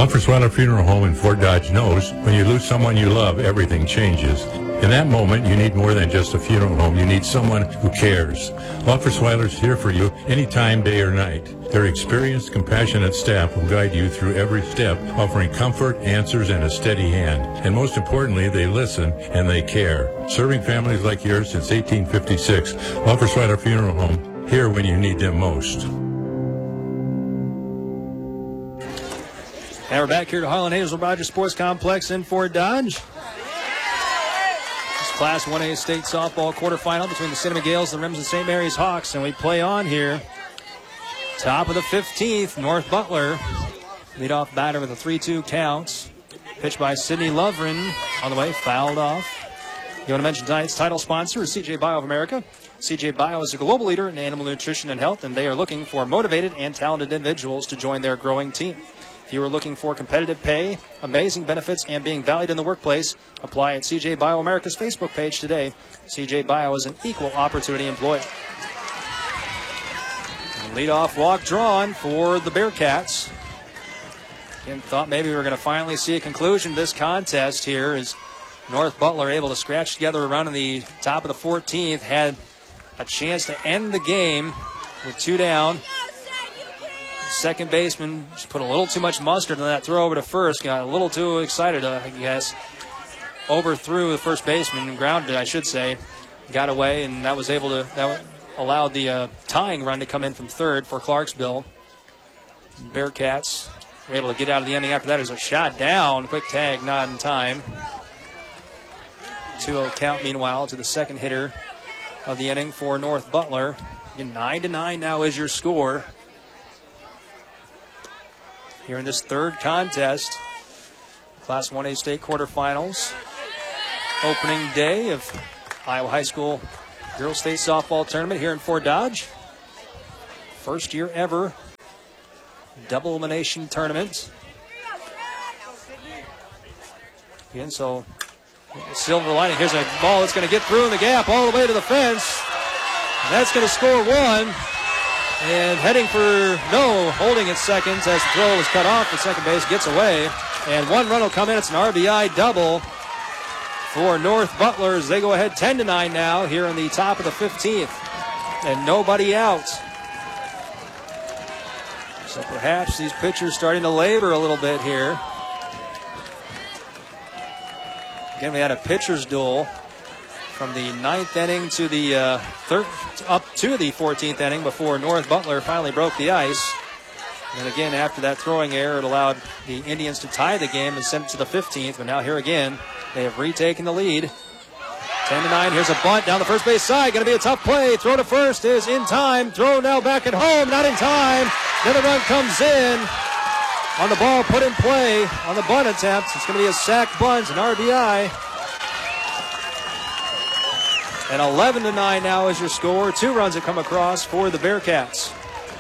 Loffersweiler Funeral Home in Fort Dodge knows when you lose someone you love, everything changes. In that moment, you need more than just a funeral home. You need someone who cares. Loffersweiler's here for you anytime, day or night. Their experienced, compassionate staff will guide you through every step, offering comfort, answers, and a steady hand. And most importantly, they listen and they care. Serving families like yours since 1856, Loffersweiler Funeral Home, here when you need them most. And we're back here to Harlan Hazel Rogers Sports Complex in Fort Dodge. This Class 1A state softball quarterfinal between the Cinnamon Gales and the Remsen St. Mary's Hawks. And we play on here. Top of the 15th, North Butler. Leadoff batter with a 3-2 count. Pitched by Sidney Lovren. On the way, fouled off. You want to mention tonight's title sponsor is CJ Bio of America. CJ Bio is a global leader in animal nutrition and health, and they are looking for motivated and talented individuals to join their growing team. If you are looking for competitive pay, amazing benefits, and being valued in the workplace, apply at CJ Bio America's Facebook page today. CJ Bio is an equal opportunity employer. And leadoff walk drawn for the Bearcats. Again, thought maybe we were going to finally see a conclusion to this contest here as North Butler able to scratch together a run in the top of the 14th. Had a chance to end the game with 2 down. Second baseman just put a little too much mustard in that throw over to first. Got a little too excited, I guess. Overthrew the first baseman, grounded, I should say. Got away, and that allowed the tying run to come in from third for Clarksville. Bearcats were able to get out of the inning after that. There's a shot down. Quick tag, not in time. 2-0 count, meanwhile, to the second hitter of the inning for North Butler. 9-9 now is your score. Here in this third contest, Class 1A state quarterfinals, opening day of Iowa High School Girls State Softball Tournament here in Fort Dodge. First year ever double elimination tournament. Again, so silver lining. Here's a ball that's going to get through in the gap all the way to the fence. And that's going to score one. And heading for holding at second as the throw was cut off. The second base gets away. And one run will come in. It's an RBI double for North Butler as they go ahead 10-9 now here in the top of the 15th. And nobody out. So perhaps these pitchers starting to labor a little bit here. Again, we had a pitcher's duel from the 9th inning to the up to the 14th inning before North Butler finally broke the ice. And again, after that throwing error, it allowed the Indians to tie the game and send it to the 15th. But now here again, they have retaken the lead. 10-9, here's a bunt down the first base side. Going to be a tough play. Throw to first is in time. Throw now back at home, not in time. Another run comes in on the ball put in play on the bunt attempt. It's going to be a sac bunt, an RBI. And 11-9 now is your score. 2 runs that come across for the Bearcats.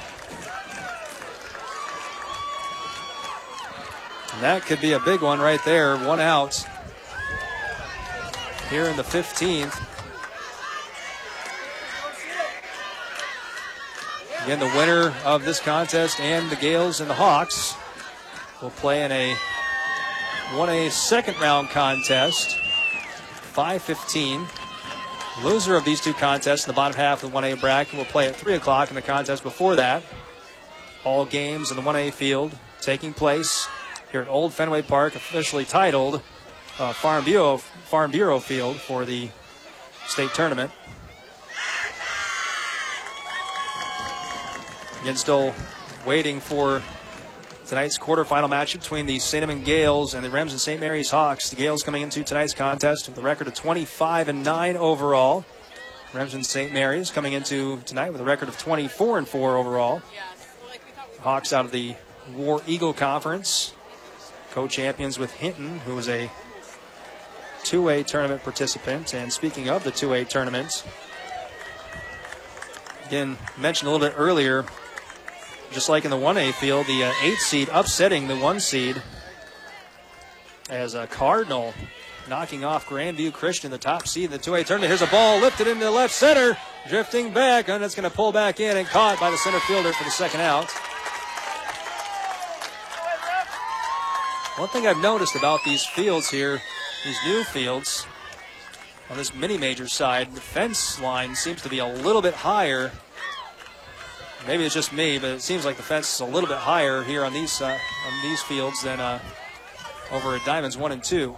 And that could be a big one right there. 1 out here in the 15th. Again, the winner of this contest and the Gales and the Hawks will play in a 1A second round contest. 5:15. Loser of these two contests in the bottom half of the 1A bracket will play at 3 o'clock in the contest before that. All games in the 1A field taking place here at Old Fenway Park, officially titled Farm Bureau Field for the state tournament. Again, still waiting for tonight's quarterfinal match between the Cinnamon Gales and the Remsen St. Mary's Hawks. The Gales coming into tonight's contest with a record of 25-9 overall. Remsen St. Mary's coming into tonight with a record of 24-4 overall. Hawks out of the War Eagle Conference, co-champions with Hinton, who was a 2A tournament participant. And speaking of the 2A tournament, again, mentioned a little bit earlier, just like in the 1A field, the 8 seed upsetting the 1 seed as a Cardinal knocking off Grandview Christian, the top seed in the 2A tournament. Here's a ball lifted into left center, drifting back, and it's going to pull back in and caught by the center fielder for the second out. One thing I've noticed about these fields here, these new fields, on this mini-major side, the fence line seems to be a little bit higher. Maybe it's just me, but it seems like the fence is a little bit higher here on these fields than over at Diamonds 1 and 2.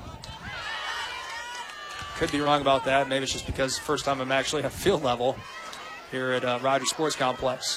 Could be wrong about that. Maybe it's just because first time I'm actually at field level here at Rogers Sports Complex.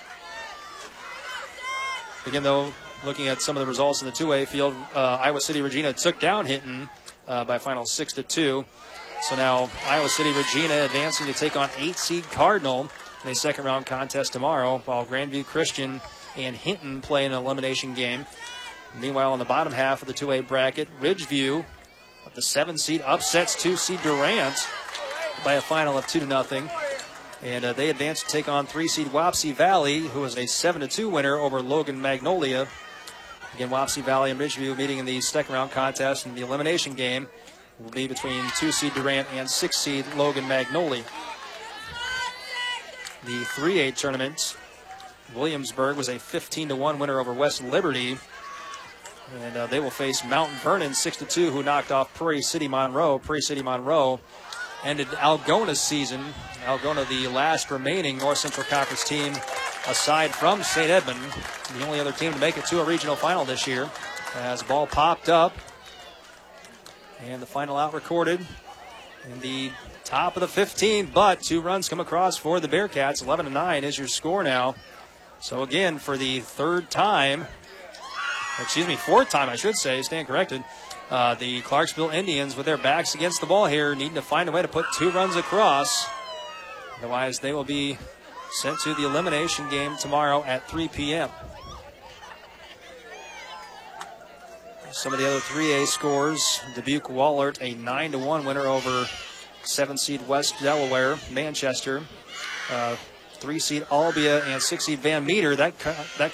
Again, though, looking at some of the results in the 2A field, Iowa City Regina took down Hinton by a final 6-2. So now Iowa City Regina advancing to take on 8-seed Cardinal in a second-round contest tomorrow, while Grandview Christian and Hinton play an elimination game. Meanwhile, on the bottom half of the 2A bracket, Ridgeview, the 7-seed, upsets 2-seed Durant by a final of 2-0. And they advance to take on 3-seed Wapsie Valley, who is a 7-2 winner over Logan Magnolia. Again, Wapsie Valley and Ridgeview meeting in the second-round contest, and the elimination game will be between 2-seed Durant and 6-seed Logan Magnolia. The 3A tournament, Williamsburg was a 15-1 winner over West Liberty. And they will face Mount Vernon 6-2, who knocked off Prairie City Monroe. Prairie City Monroe ended Algona's season. Algona, the last remaining North Central Conference team, aside from St. Edmund, the only other team to make it to a regional final this year. As the ball popped up, and the final out recorded in the top of the 15, but 2 runs come across for the Bearcats. 11-9 is your score now. So again, for the fourth time, I should say, stand corrected. The Clarksville Indians, with their backs against the ball here, needing to find a way to put 2 runs across. Otherwise, they will be sent to the elimination game tomorrow at 3 p.m. Some of the other 3A scores: Dubuque Wahlert, a 9-1 winner over 7-seed West Delaware. Manchester, 3-seed Albia and 6-seed Van Meter. That